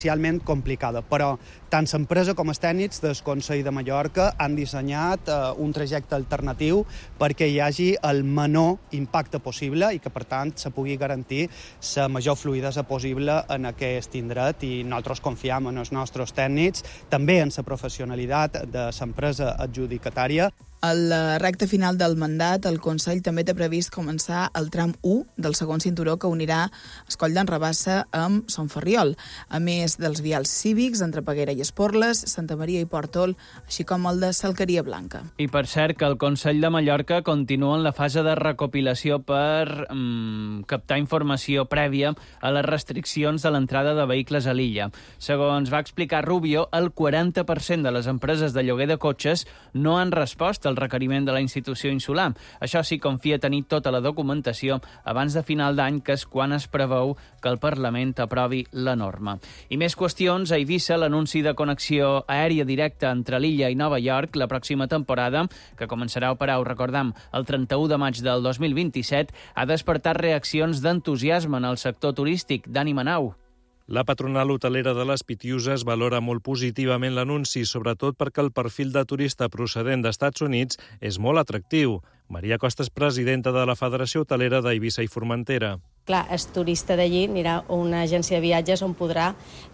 especialment complicada, però tant l'empresa com els tècnics del Consell de Mallorca han dissenyat un trajecte alternatiu perquè hi hagi el menor impacte possible i que, per tant, se pugui garantir la major fluïdesa possible en aquest indret, i nosaltres confiem en els nostres tècnics, també en la professionalitat de l'empresa adjudicatària. A la recta final del mandat, el Consell també té previst començar el tram 1 del segon cinturó que unirà Escoll d'en Rabassa amb Son Ferriol, a més dels vials cívics entre Peguera i Esporles, Santa Maria i Pòrtol, així com el de Salqueria Blanca. I per cert que el Consell de Mallorca continua en la fase de recopilació per captar informació prèvia a les restriccions de l'entrada de vehicles a l'illa. Segons va explicar Rubio, el 40% de les empreses de lloguer de cotxes no han respost al requeriment de la institució insular. Això sí, confia tenir tota la documentació abans de final d'any, que és quan es preveu que el Parlament aprovi la norma. I més qüestions. A Eivissa, l'anunci de connexió aèria directa entre l'illa i Nova York la pròxima temporada, que començarà a operar, ho recordam, el 31 de maig del 2027, ha despertat reaccions d'entusiasme en el sector turístic. Dani Manau. La patronal hotelera de les Pitiüses valora molt positivament l'anunci, sobretot perquè el perfil de turista procedent d'Estats Units és molt atractiu. Maria Costa és presidenta de la Federació Hotelera d'Eivissa i Formentera. Clar, el turista d'allí anirà a una agència de viatges on podrà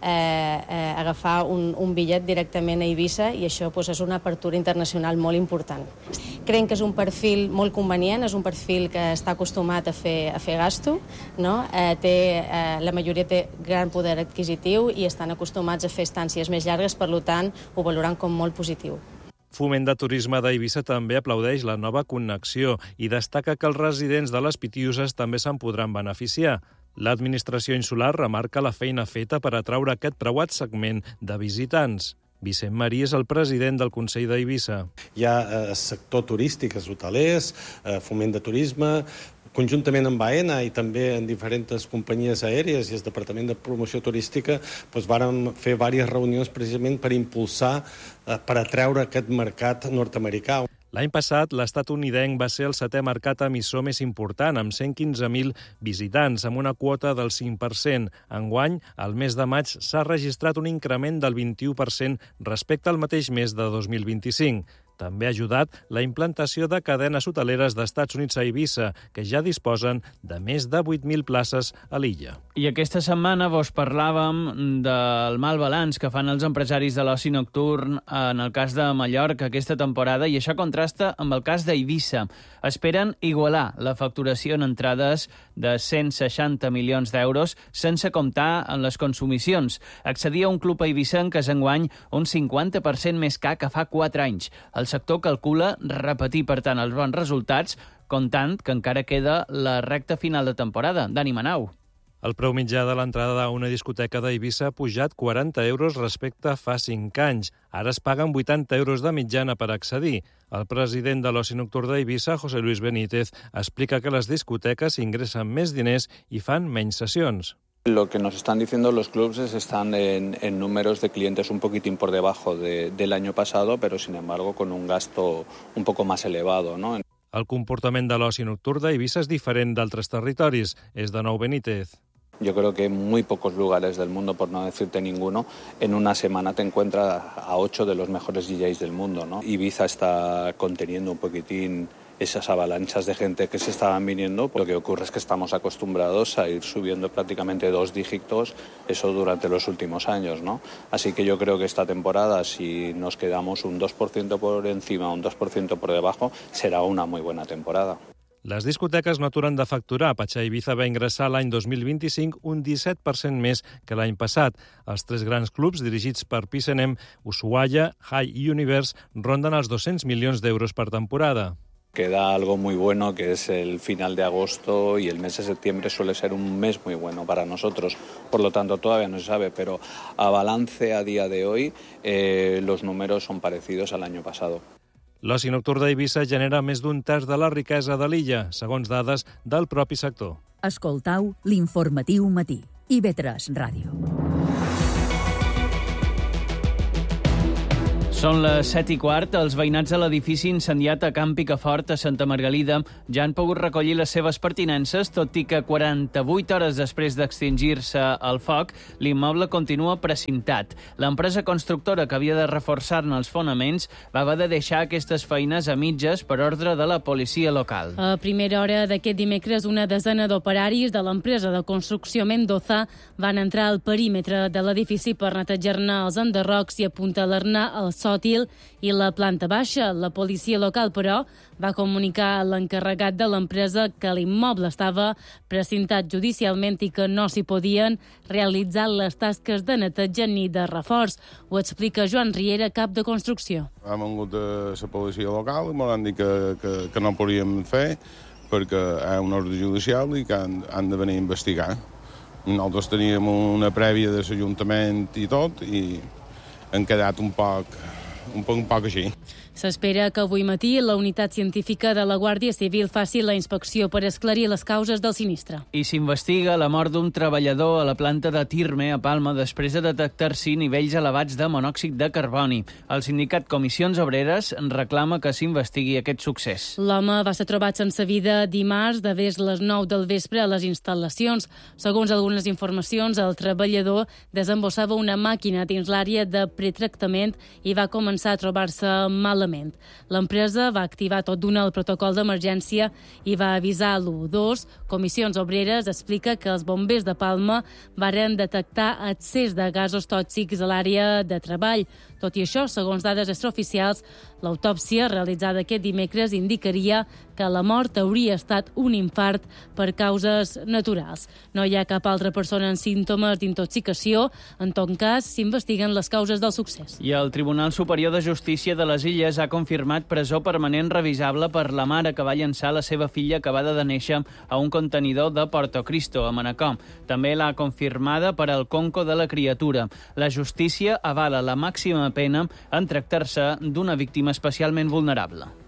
agafar un bitllet directament a Eivissa, i això és una apertura internacional molt important. Creiem que és un perfil molt convenient, és un perfil que està acostumat a fer gasto, no? La majoria té gran poder adquisitiu i estan acostumats a fer estàncies més llargues, per tant, ho valoran com molt positiu. Foment de Turisme d'Eivissa també aplaudeix la nova connexió i destaca que els residents de les Pitiüses també se'n podran beneficiar. L'administració insular remarca la feina feta per atraure aquest preuat segment de visitants. Vicent Marí és el president del Consell d'Eivissa. Hi ha sector turístic, els hotelers, foment de turisme, conjuntament amb AENA i també en diferents companyies aèries i el Departament de Promoció Turística, vàrem fer diverses reunions precisament per impulsar, per atreure aquest mercat nord-americà. L'any passat, l'estatunidenc va ser el 7è mercat emissor més important, amb 115.000 visitants, amb una quota del 5%. Enguany, al mes de maig, s'ha registrat un increment del 21% respecte al mateix mes de 2025. També ha ajudat la implantació de cadenes hoteleres d'Estats Units a Eivissa, que ja disposen de més de 8.000 places a l'illa. I aquesta setmana vos parlàvem del mal balanç que fan els empresaris de l'oci nocturn en el cas de Mallorca aquesta temporada, i això contrasta amb el cas d'Eivissa. Esperen igualar la facturació en entrades de 160 milions d'euros sense comptar en les consumicions. Accedir a un club eivissenc és enguany un 50% més car que fa 4 anys. El sector calcula repetir, per tant, els bons resultats, comptant que encara queda la recta final de temporada. Dani Manau. El preu mitjà de l'entrada a una discoteca d'Eivissa ha pujat 40 euros respecte a fa 5 anys. Ara es paguen 80 euros de mitjana per accedir. El president de l'oci nocturn d'Eivissa, José Luis Benítez, explica que les discoteques ingressen més diners i fan menys sessions. Lo que nos están diciendo los clubs es que están en números de clientes un poquitín por debajo del año pasado, pero sin embargo con un gasto un poco más elevado, ¿no? El comportament de l'oci nocturn d'Eivissa és diferent d'altres territoris. És de nou Benítez. Yo creo que en muy pocos lugares del mundo, por no decirte ninguno, en una semana te encuentras a 8 de los mejores DJs del mundo, ¿no? Ibiza está conteniendo un poquitín esas avalanchas de gente que se estaban viniendo. Lo que ocurre es que estamos acostumbrados a ir subiendo prácticamente 2 dígitos, eso durante los últimos años, ¿no? Así que yo creo que esta temporada, si nos quedamos un 2% por encima, un 2% por debajo, será una muy buena temporada. Les discoteques no aturen de facturar. Patxà Ibiza va ingressar l'any 2025 un 17% més que l'any passat. Els 3 grans clubs dirigits per P&M, Ushuaia, High i Universe, ronden els 200 milions d'euros per temporada. Queda algo muy bueno, que es el final de agosto, y el mes de septiembre suele ser un mes muy bueno para nosotros. Por lo tanto, todavía no se sabe, pero a balance a día de hoy los números son parecidos al año pasado. L'oci nocturn d'Eivissa genera més d'un terç de la riquesa de l'illa, segons dades del propi sector. Escoltau l'informatiu matí. IB3 Ràdio. Són les 7:15. Els veïnats de l'edifici incendiat a Camp Picafort, a Santa Margalida, ja han pogut recollir les seves pertinences, tot i que 48 hores després d'extingir-se el foc, l'immoble continua precintat. L'empresa constructora que havia de reforçar-ne els fonaments va haver de deixar aquestes feines a mitges per ordre de la policia local. A primera hora d'aquest dimecres, una desena d'operaris de l'empresa de construcció Mendoza van entrar al perímetre de l'edifici per netejar-ne els enderrocs i apuntalar-ne el sòtil i la planta baixa. La policia local, però, va comunicar a l'encarregat de l'empresa que l'immoble estava precintat judicialment i que no s'hi podien realitzar les tasques de neteja ni de reforç. Ho explica Joan Riera, cap de construcció. Hem vingut a la policia local i m'ho han dit que no podíem fer perquè hi ha una ordre judicial i que han de venir a investigar. Nosaltres teníem una prèvia de l'Ajuntament i tot i han quedat un poc així. S'espera que avui matí la unitat científica de la Guàrdia Civil faci la inspecció per esclarir les causes del sinistre. I s'investiga la mort d'un treballador a la planta de Tirme, a Palma, després de detectar-s'hi nivells elevats de monòxid de carboni. El sindicat Comissions Obreres reclama que s'investigui aquest succés. L'home va ser trobat sense vida dimarts de les 9 del vespre a les instal·lacions. Segons algunes informacions, el treballador desembossava una màquina dins l'àrea de pretractament i va començar a trobar-se malament. L'empresa va activar tot d'una el protocol d'emergència i va avisar l'112. Comissions Obreres explica que els bombers de Palma varen detectar excés de gasos tòxics a l'àrea de treball. Tot i això, segons dades extraoficials, l'autòpsia realitzada aquest dimecres indicaria que la mort hauria estat un infart per causes naturals. No hi ha cap altra persona amb símptomes d'intoxicació. En tot cas, s'investiguen les causes del succés. I el Tribunal Superior de Justícia de les Illes ha confirmat presó permanent revisable per la mare que va llançar la seva filla acabada de néixer a un contenidor de Porto Cristo, a Manacor. També l'ha confirmada per al conco de la criatura. La justícia avala la màxima pena en tractar-se d'una víctima especialment vulnerable.